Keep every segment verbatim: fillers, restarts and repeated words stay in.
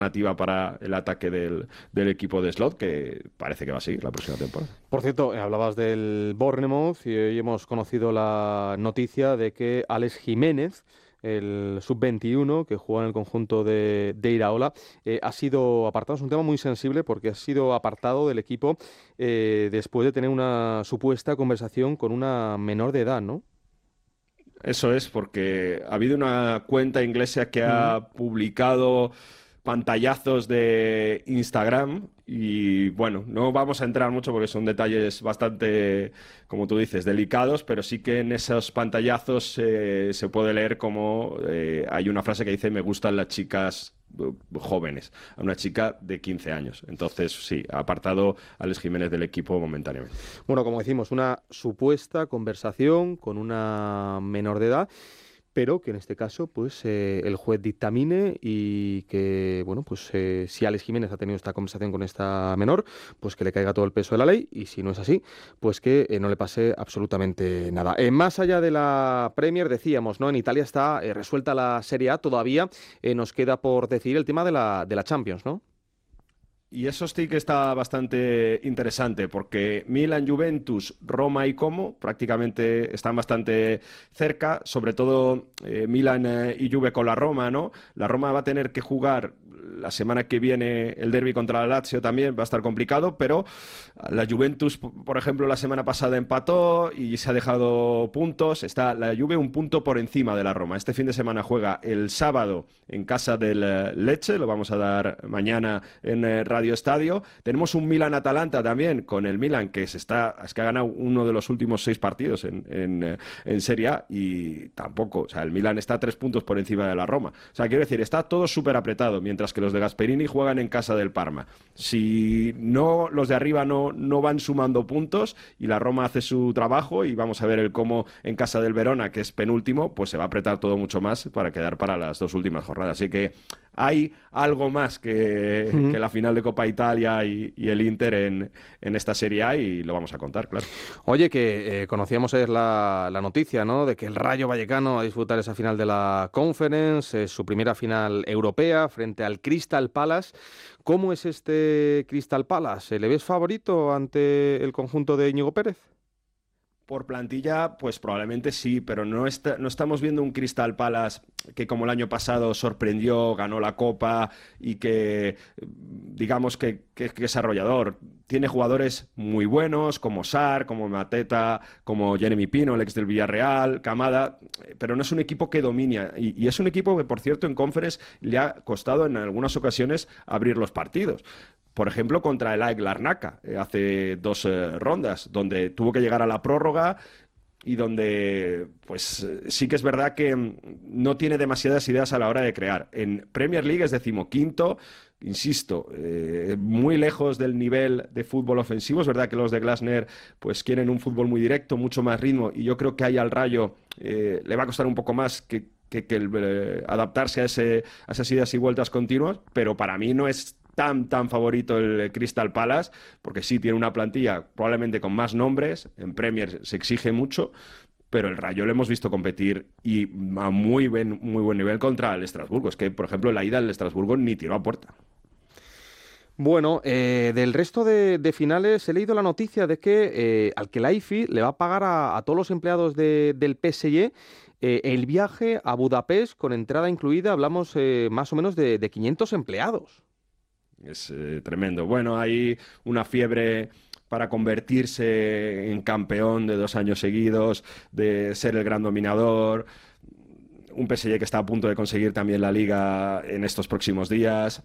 alternativa para el ataque del, del equipo de Slot, que parece que va a seguir la próxima temporada. Por cierto, eh, hablabas del Bournemouth y hoy hemos conocido la noticia de que Alex Jiménez, el sub veintiuno que juega en el conjunto de, de Iraola, eh, ha sido apartado. Es un tema muy sensible porque ha sido apartado del equipo eh, después de tener una supuesta conversación con una menor de edad, ¿no? Eso es, porque ha habido una cuenta inglesa que Mm. ha publicado pantallazos de Instagram y bueno, no vamos a entrar mucho porque son detalles bastante, como tú dices, delicados, pero sí que en esos pantallazos eh, se puede leer como eh, hay una frase que dice me gustan las chicas eh, jóvenes, a una chica de quince años. Entonces, sí, ha apartado a Alex Jiménez del equipo momentáneamente. Bueno, como decimos, una supuesta conversación con una menor de edad, pero que en este caso, pues eh, el juez dictamine y que, bueno, pues eh, si Alex Jiménez ha tenido esta conversación con esta menor, pues que le caiga todo el peso de la ley y si no es así, pues que eh, no le pase absolutamente nada. Eh, más allá de la Premier, decíamos, ¿no? En Italia está eh, resuelta la Serie A, todavía eh, nos queda por decidir el tema de la, de la Champions, ¿no? Y eso sí que está bastante interesante porque Milan, Juventus, Roma y Como prácticamente están bastante cerca, sobre todo eh, Milan eh, y Juve con la Roma, ¿no? La Roma va a tener que jugar la semana que viene el derbi contra la Lazio también, va a estar complicado, pero la Juventus, por ejemplo, la semana pasada empató y se ha dejado puntos, está la Juve un punto por encima de la Roma. Este fin de semana juega el sábado en casa del eh, Lecce, lo vamos a dar mañana en eh, Radio Estadio. Tenemos un Milan-Atalanta también, con el Milan, que se está, es que ha ganado uno de los últimos seis partidos en, en, eh, en Serie A y tampoco, o sea, el Milan está tres puntos por encima de la Roma. O sea, quiero decir, está todo súper apretado, mientras que los de Gasperini juegan en casa del Parma. Si no, los de arriba no, no van sumando puntos y la Roma hace su trabajo y vamos a ver el cómo en casa del Verona, que es penúltimo, pues se va a apretar todo mucho más para quedar para las dos últimas jornadas. Así que hay algo más que, que la final de Copa Italia y, y el Inter en, en esta Serie A y lo vamos a contar, claro. Oye, que eh, conocíamos ayer la, la noticia, ¿no? De que el Rayo Vallecano va a disputar esa final de la Conference, eh, su primera final europea frente al Crystal Palace. ¿Cómo es este Crystal Palace? ¿Le ves favorito ante el conjunto de Íñigo Pérez? Por plantilla, pues probablemente sí, pero no, está, no estamos viendo un Crystal Palace que como el año pasado sorprendió, ganó la Copa y que digamos que, que, que es arrollador. Tiene jugadores muy buenos como Sarr, como Mateta, como Jeremy Pino, el ex del Villarreal, Camada, pero no es un equipo que domina. Y, y es un equipo que, por cierto, en Conference le ha costado en algunas ocasiones abrir los partidos. Por ejemplo, contra el A E K Larnaca, eh, hace dos eh, rondas, donde tuvo que llegar a la prórroga y donde, pues eh, sí que es verdad que mm, no tiene demasiadas ideas a la hora de crear. En Premier League es decimoquinto, insisto, eh, muy lejos del nivel de fútbol ofensivo. Es verdad que los de Glasner pues quieren un fútbol muy directo, mucho más ritmo, y yo creo que ahí al Rayo eh, le va a costar un poco más que, que, que el, eh, adaptarse a, ese, a esas idas y vueltas continuas, pero para mí no es tan, tan favorito el Crystal Palace, porque sí tiene una plantilla probablemente con más nombres, en Premier se exige mucho, pero el Rayo lo hemos visto competir y a muy buen, muy buen nivel contra el Estrasburgo. Es que, por ejemplo, la ida del Estrasburgo ni tiró a puerta. Bueno, eh, del resto de, de finales he leído la noticia de que eh, al Khelaifi le va a pagar a, a todos los empleados de, del P S G eh, el viaje a Budapest con entrada incluida. Hablamos eh, más o menos de, de quinientos empleados. Es eh, tremendo. Bueno, hay una fiebre para convertirse en campeón de dos años seguidos, de ser el gran dominador. Un P S G que está a punto de conseguir también la Liga en estos próximos días.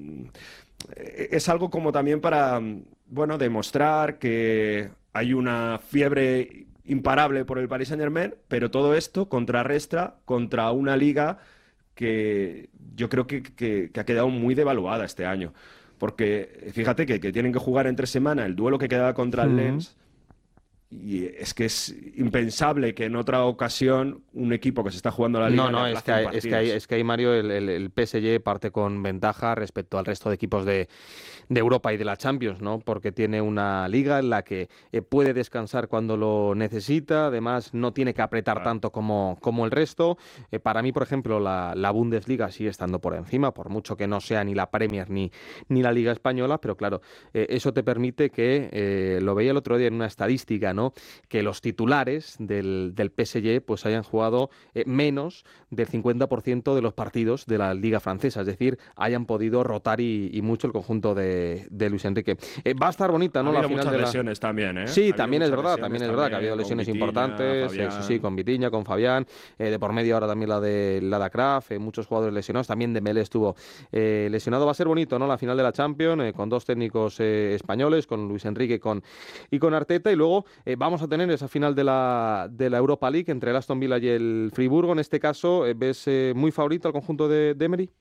Es algo como también para, bueno, demostrar que hay una fiebre imparable por el Paris Saint-Germain, pero todo esto contrarresta contra una liga que yo creo que, que, que ha quedado muy devaluada este año. Porque fíjate que, que tienen que jugar entre semana el duelo que quedaba contra el Mm. Lens Y es que es impensable que en otra ocasión un equipo que se está jugando la Liga... No, no, es que, hay, es, que hay, es que hay, Mario, el, el, el P S G parte con ventaja respecto al resto de equipos de, de Europa y de la Champions, ¿no? Porque tiene una Liga en la que eh, puede descansar cuando lo necesita, además no tiene que apretar claro. tanto como, como el resto. Eh, para mí, por ejemplo, la, la Bundesliga sigue estando por encima, por mucho que no sea ni la Premier ni, ni la Liga Española, pero claro, eh, eso te permite que, eh, lo veía el otro día en una estadística, ¿no? Que los titulares del, del P S G pues hayan jugado eh, menos del cincuenta por ciento de los partidos de la Liga Francesa, es decir, hayan podido rotar y, y mucho el conjunto de, de Luis Enrique. Eh, va a estar bonita, ¿no? Ha la habido final muchas de la... lesiones también, ¿eh? Sí, también es verdad, también es verdad que ha habido lesiones Vitinha, importantes, eh, sí, sí, con Vitinha, con Fabián, eh, de por medio ahora también la de la de Kraf, eh, muchos jugadores lesionados, también Dembélé estuvo eh, lesionado. Va a ser bonito, ¿no? La final de la Champions, eh, con dos técnicos eh, españoles, con Luis Enrique y con, y con Arteta, y luego eh, vamos a tener esa final de la, de la Europa League entre el Aston Villa y el Friburgo. En este caso, eh, ¿ves eh, muy favorito al conjunto de, de Emery?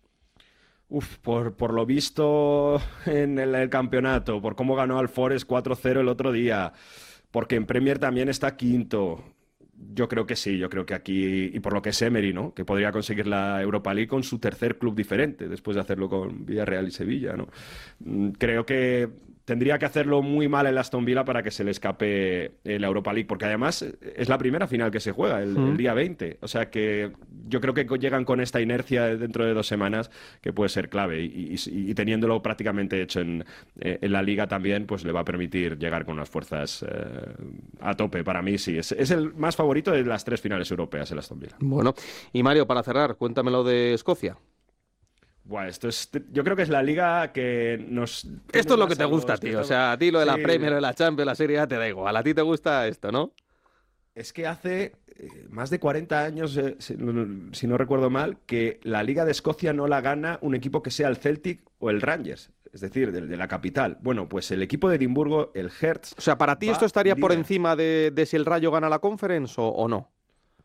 Uf, por, por lo visto en el, el campeonato, por cómo ganó al Forest cuatro cero el otro día, porque en Premier también está quinto. Yo creo que sí, yo creo que aquí, y por lo que es Emery, ¿no? Que podría conseguir la Europa League con su tercer club diferente, después de hacerlo con Villarreal y Sevilla, ¿no? Creo que tendría que hacerlo muy mal el Aston Villa para que se le escape la Europa League, porque además es la primera final que se juega, el, mm. el día veinte. O sea que yo creo que llegan con esta inercia dentro de dos semanas que puede ser clave. Y, y, y teniéndolo prácticamente hecho en, en la Liga también, pues le va a permitir llegar con unas fuerzas eh, a tope. Para mí sí, es, es el más favorito de las tres finales europeas, el Aston Villa. Bueno, y Mario, para cerrar, cuéntamelo de Escocia. Buah, esto es, yo creo que es la liga que nos... Esto es lo que te gusta, tío. O sea, a ti lo de sí. la Premier, de la Champions, la Serie A te da igual. A ti te gusta esto, ¿no? Es que hace eh, más de cuarenta años, eh, si, no, si no recuerdo mal, que la Liga de Escocia no la gana un equipo que sea el Celtic o el Rangers. Es decir, de, de la capital. Bueno, pues el equipo de Edimburgo, el Hearts... O sea, ¿para ti esto estaría por encima de, de si el Rayo gana la Conference o, o no?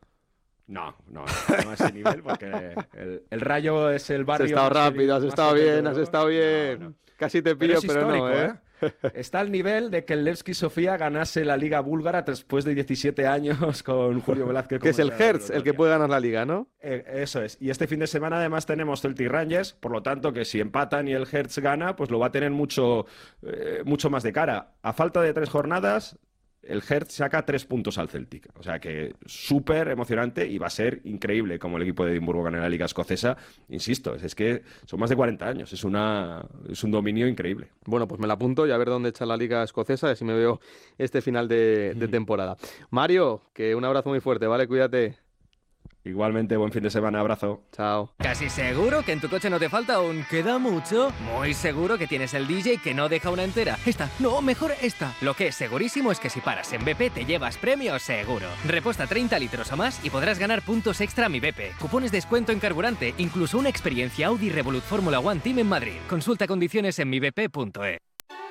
No, no, no, no a ese nivel, porque el, el Rayo es el barrio... Has estado rápido, has estado bien, has estado bien. No, no. Casi te pillo, pero, pero no, ¿eh? ¿eh? Está al nivel de que el Levski Sofía ganase la Liga búlgara después de diecisiete años con Julio Velázquez. Que es el Hertz el que puede ganar la Liga, ¿no? Eh, eso es. Y este fin de semana además tenemos Celtic Rangers, por lo tanto que si empatan y el Hertz gana, pues lo va a tener mucho, eh, mucho más de cara. A falta de tres jornadas... el Hertz saca tres puntos al Celtic. O sea que súper emocionante y va a ser increíble como el equipo de Edimburgo gane la Liga Escocesa. Insisto, es, es que son más de cuarenta años. Es, una, es un dominio increíble. Bueno, pues me la apunto y a ver dónde echa la Liga Escocesa y así me veo este final de, de temporada. Mario, que un abrazo muy fuerte, ¿vale? Cuídate. Igualmente, buen fin de semana, abrazo. Chao. ¿Casi seguro que en tu coche no te falta un queda mucho? Muy seguro que tienes el D J que no deja una entera. Esta, no, mejor esta. Lo que es segurísimo es que si paras en B P te llevas premio seguro. Reposta treinta litros o más y podrás ganar puntos extra a mi B P. Cupones de descuento en carburante, incluso una experiencia Audi Revolut Fórmula One Team en Madrid. Consulta condiciones en mi b p punto e.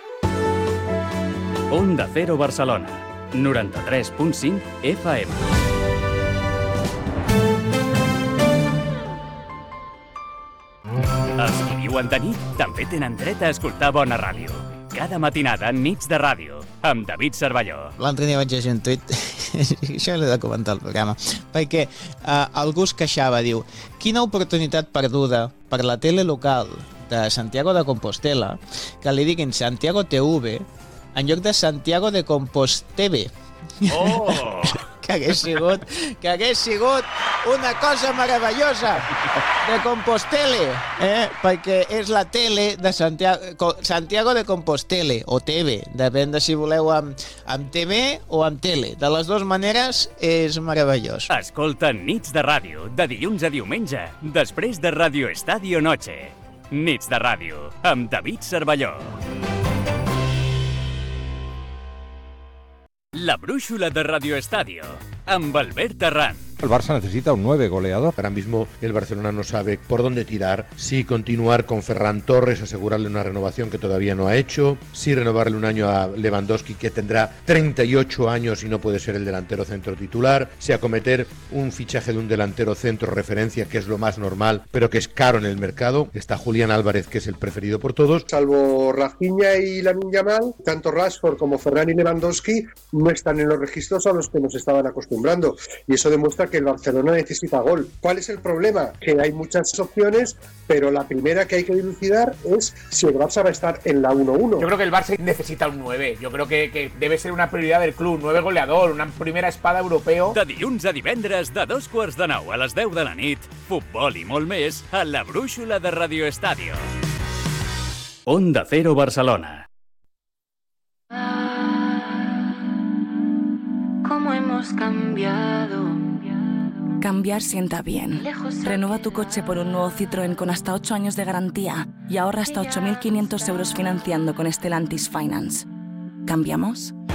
Onda Cero Barcelona, noranta-tres punt cinc F M. Els qui viuen de nit també tenen dret a escoltar bona ràdio. Cada matinada, Nits de Ràdio, amb David Cervelló. L'altre dia vaig llegir un tuit, això l'he de comentar al programa, perquè uh, algú es queixava, diu, quina oportunitat perduda per la tele local de Santiago de Compostela que li diguin Santiago T V en lloc de Santiago de Composteve. Oh! que hagués sigut, que hagués sigut una cosa meravellosa de Compostele, eh? perquè és la tele de Santiago, Santiago de Compostele, o T V, depèn de si voleu amb, amb T V o amb tele. De les dues maneres és meravellós. Escolta Nits de Ràdio, de dilluns a diumenge, després de Radio Estadio Noche. Nits de Ràdio, amb David Cervelló. La brúixola de Radio Estadio, amb Albert Arran. El Barça necesita un nueve goleador. Ahora mismo el Barcelona no sabe por dónde tirar, si continuar con Ferran Torres, asegurarle una renovación que todavía no ha hecho, si renovarle un año a Lewandowski, que tendrá treinta y ocho años y no puede ser el delantero centro titular, si acometer un fichaje de un delantero centro referencia, que es lo más normal, pero que es caro en el mercado. Está Julián Álvarez, que es el preferido por todos. Salvo Rafinha y Lamine Yamal, tanto Rashford como Ferran y Lewandowski no están en los registros a los que nos estaban acostumbrando, y eso demuestra que el Barcelona necesita gol. ¿Cuál es el problema? Que hay muchas opciones, pero la primera que hay que dilucidar es si el Barça va a estar en la uno uno. Yo creo que el Barça necesita un nueve. Yo creo que, que debe ser una prioridad del club. nueve goleador, una primera espada europeo. De dilluns a divendres, de dos quarts de nou a les deu de la nit, futbol i molt més a la brúixola de Radio Estadio. Onda Cero Barcelona. ¿Cómo hemos cambiado? Cambiar sienta bien. Renueva tu coche por un nuevo Citroën con hasta ocho años de garantía y ahorra hasta ocho mil quinientos euros financiando con Stellantis Finance. ¿Cambiamos?